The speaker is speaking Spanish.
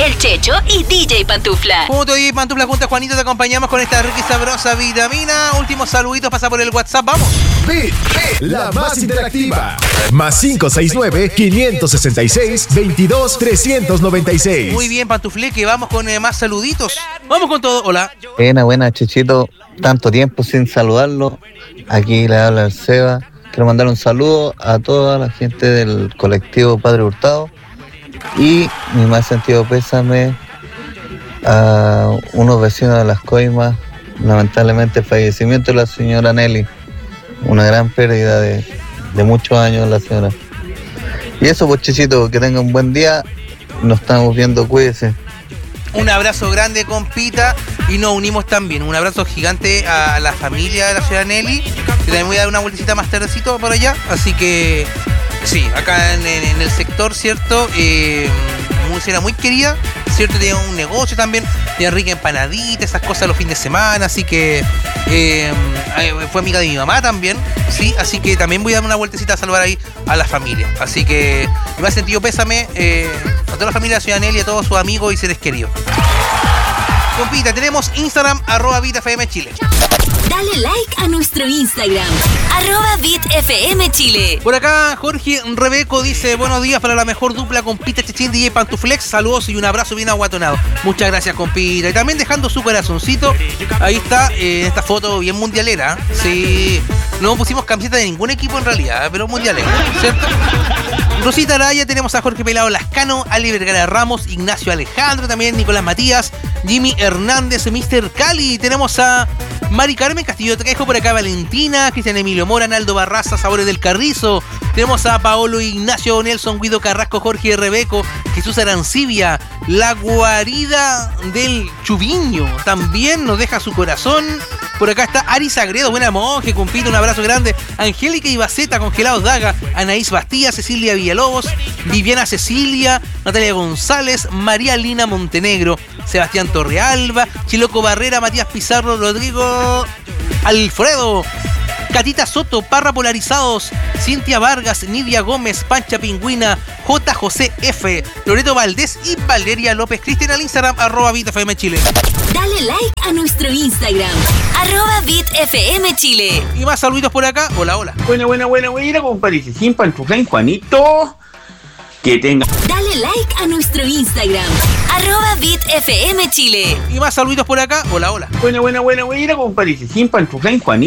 El Checho y DJ Pantufla. Junto a DJ Pantufla, junto a Juanito, te acompañamos con esta rica y sabrosa vitamina. Últimos saluditos, pasa por el WhatsApp, vamos. La más interactiva. Más 569-566-22-396. Muy bien, Pantufle, que vamos con más saluditos. Vamos con todo, hola. Buena, Chechito. Tanto tiempo sin saludarlo. Aquí le habla el Seba. Quiero mandar un saludo a toda la gente del colectivo Padre Hurtado. Y mi más sentido pésame a unos vecinos de Las Coimas. Lamentablemente el fallecimiento de la señora Nelly. Una gran pérdida de muchos años la señora. Y eso, pues, Chechito, que tengan un buen día. Nos estamos viendo, cuídense. Un abrazo grande, compita, y nos unimos también. Un abrazo gigante a la familia de la señora Nelly. Que también voy a dar una vueltecita más tardecito por allá. Así que, sí, acá en el sector, ¿cierto? Era muy querida, ¿cierto? Tenía un negocio también, tenía rica empanadita, esas cosas los fines de semana. Así que fue amiga de mi mamá también, ¿sí? Así que también voy a dar una vueltecita a saludar ahí a la familia. Así que me ha sentido pésame a toda la familia de la señora Nelly, a todos sus amigos y seres queridos. Compita, tenemos Instagram, @VitFMChile. Dale like a nuestro Instagram, @VitFMChile. Por acá Jorge Rebeco dice: buenos días para la mejor dupla, compita Chechín, DJ Pantuflex, saludos y un abrazo bien aguatonado. Muchas gracias, compita. Y también dejando su corazoncito, ahí está, en esta foto bien mundialera. Sí, no pusimos camiseta de ningún equipo en realidad, pero mundialera, ¿cierto? Rosita Araya, tenemos a Jorge Pelado Lascano, Ali Vergara Ramos, Ignacio Alejandro, también Nicolás Matías, Jimmy Hernández, Mr. Cali, tenemos a Mari Carmen Castillo Trejo, por acá Valentina, Cristian Emilio Mora, Naldo Barraza, Sabores del Carrizo, tenemos a Paolo Ignacio, Nelson Guido Carrasco, Jorge Rebeco, Jesús Arancibia, La Guarida del Chuviño, también nos deja su corazón. Por acá está Ari Sagredo, buena monje, compite, un abrazo grande. Angélica Ibaceta, Congelados Daga, Anaís Bastía, Cecilia Villalobos, Viviana Cecilia, Natalia González, María Lina Montenegro, Sebastián Torrealba, Chiloco Barrera, Matías Pizarro, Rodrigo Alfredo, Catita Soto, Parra Polarizados, Cintia Vargas, Nidia Gómez, Pancha Pingüina, J. José F, Loreto Valdés y Valeria López. Cristian al Instagram, @VitFMChile. Dale like a nuestro Instagram, @VitFMChile. Y más saluditos por acá. Hola, hola. Buena, compadre Chechín, Pantuflán, Juanito. Que tenga. Dale like a nuestro Instagram, @VitFMChile. Y más saluditos por acá. Hola, hola. Buena, compadre Chechín, Pantuflán, Juanito.